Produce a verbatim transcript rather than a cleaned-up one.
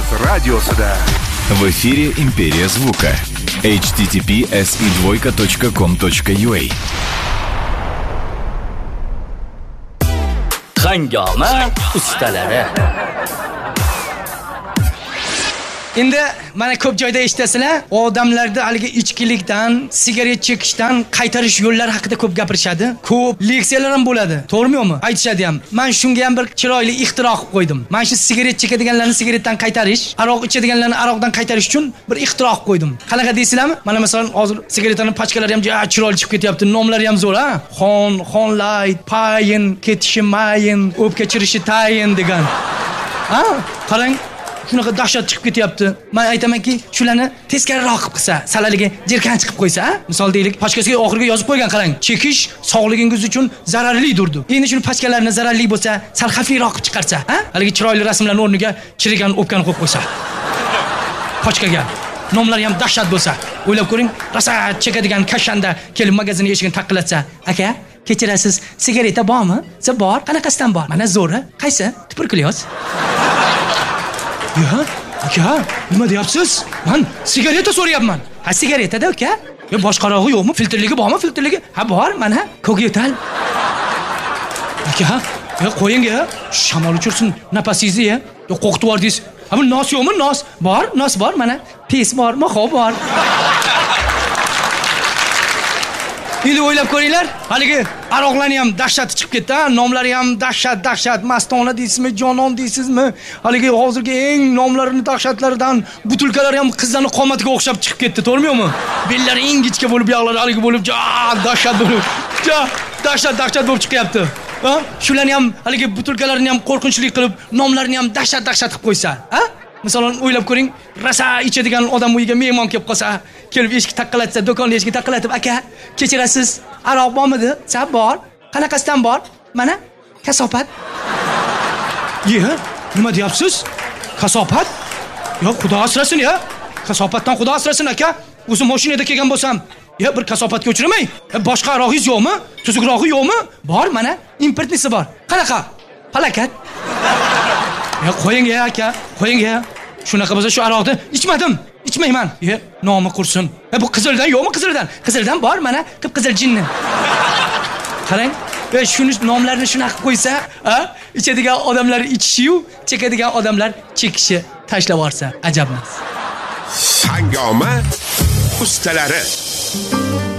radiosida. В эфире «Империя звука». эйч ти ти пи эс и двойка точка ком точка ю а. Hangoma ustalari. Endi mana ko'p joyda eshitasizlar, odamlarda haligi ichkilikdan, sigaret chekishdan qaytarish yo'llari haqida ko'p gapirishadi. Ko'p leksiyalar ham bo'ladi. To'g'rimi? Aytishadi ham. Men shunga ham bir chiroyli ixtiro qilib qo'ydim. Men shu sigaret chekadiganlarni sigaretdan qaytarish, aroq ichadiganlarni aroqdan qaytarish uchun bir ixtiro qilib qo'ydim. Qanaqa deysizlarmi? Mana masalan, hozir sigaretaning pachkalari ham juda chiroyli chiqib ketyapti. Nomlari ham zo'r, ha? Xon, Xonlight, Payin, ketishi mayin, o'pka chirishi tayin degan. Ha? Qarang, shunaqa dahshat chiqib ketyapti. Men aytamanki, shularni teskariroq qilib qilsa, salaligi jirkan chiqib qo'ysa, misol deylik, pachkasiga oxiriga yozib qo'ygan qarang. Chekish sog'ligingiz uchun zararlidir. Endi shuni pachkalarini zararli bo'lsa, sal xavfliroq qilib chiqarsa, ha? Haligi chiroyli rasmlarning o'rniga chirigan o'pkani qo'yib qo'ysa. Pachkaga nomlari ham dahshat bo'lsa, o'ylab ko'ring, rosa chekadigan kashanda kelib magazin eshigini taqillatsa, aka, kechirasiz, sigareta bormi? Siz bor, qanaqasidan bor? Mana zo'ri, qaysi? Tuberkulyoz. Ya, aka, nima deyapsiz? Men sigareta so'rayapman. Ha, sigareta-da, aka. Ya boshqarog'i yo'qmi? Filtrligi bormi? Filtrligi? Ha, bor, mana ko'kyo'tal. Aka, ya qo'ying ya. Shamol uchirsin nafasingizni ya. Yo qo'qitib yordingiz. Ha, bu nos yo'qmi? Nos bor, nos bor, mana pes bor, moxo bor. Endi o'ylab ko'ringlar, haligi aroqlarni ham dahshat chiqib ketdi, ha? Nomlari ham dahshat, dahshat, Mastona deysizmi, Jonon deysizmi? Haligi hozirgi eng nomlarini dahshatlaridan butulkalar ham qizlarning qomatiga o'xshab chiqib ketdi, to'g'rimi? Bellari ingichka bo'lib, yoqlari haligi bo'lib, ja, dahshat bo'lib, ja, dahshat, dahshat bo'lib chiqyapti. Ha? Shularni ham haligi butulkalarini ham qo'rqinchli qilib, nomlarini ham dahshat, dahshat qilib qo'ysa, ha? Masalan, o'ylab ko'ring, rosa ichadigan odam uyiga mehmon kelib qolsa, kelib eshik taqillatsa, do'konning eshigini taqillatib, aka, kechirasiz, aroq bormidi? Sa bor. Qanaqasidan bor? Mana kasopat. Ye, nima deyapsiz? Kasopat? Yo'q, Xudo asrasin ya. Kasopatdan Xudo asrasin, aka. O'zim mashinada kelgan bo'lsam, ya bir kasopatga uchramay. Boshqa aroqingiz yo'qmi? Tuzukroqi yo'qmi? Bor, mana importnisi bor. Qanaqa? Falokat. Ya qo'ying ya, aka, qo'ying ya. Shunaqa bo'lsa shu aroqni ichmadim, ichmayman. Ye, nomi qursin. Ha, bu qizildan yo'qmi qizildan? Qizildan bor, mana qip-qizil jinni. Qarang, e shuni nomlarini shunaqa qo'ysa, ha? Ichadigan odamlar ichishi-yu, chekadigan odamlar chekishi tashlab yorsa, ajabmas. Hangoma ustalari.